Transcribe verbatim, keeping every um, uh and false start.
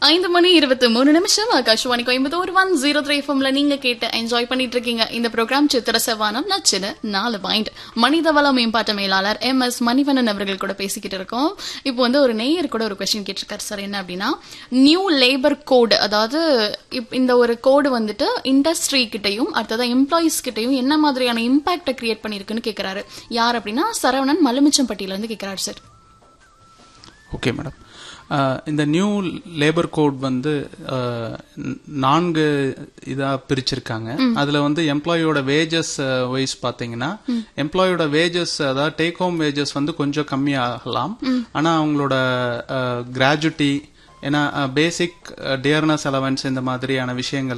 ஐந்து மணி இருபத்தி மூணு நிமிஷம் Akashvani Coimbatore one zero three எஃப்எம்ல நீங்க கேட்டு என்ஜாய் பண்ணிட்டு இருக்கீங்க இந்த ப்ரோக்ராம் சித்திர செவ்வானம் நச்சின நாலு பாயிண்ட் மனிதவள மேம்பாட்டு மேலாளர் எம் எஸ் மணிவண்ணன் அவர்கள் கூட பேசிக்கிட்டு இருக்கோம். இப்போ வந்து ஒரு நேயர் கூட ஒரு கொஸ்டின் கேட்டிருக்காரு சார். என்ன அப்படின்னா, நியூ லேபர் கோடு, அதாவது இந்த ஒரு கோடு வந்துட்டு இண்டஸ்ட்ரி கிட்டையும் அடுத்தது எம்ப்ளாயிஸ் கிட்டையும் என்ன மாதிரியான இம்பாக்ட கிரியேட் பண்ணிருக்குன்னு கேட்கிறாரு. யார் அப்படின்னா சரவணன் மலுமிச்சம்பட்டியில இருந்து கேட்கிறாரு சார். ஓகே மேடம், இந்த நியூ லேபர் கோட் வந்து நான்கு இதா பிரிச்சிருக்காங்க. அதுல வந்து எம்ப்ளாயோட வேஜஸ் வைஸ் பாத்தீங்கன்னா, எம்ப்ளாயோட வேஜஸ் அதாவது டேக் ஹோம் வேஜஸ் வந்து கொஞ்சம் கம்மி ஆகலாம். ஆனா அவங்களோட கிராஜுட்டி, ஏன்னா பேசிக் டியர்னஸ் அலவன்ஸ் இந்த மாதிரியான விஷயங்கள்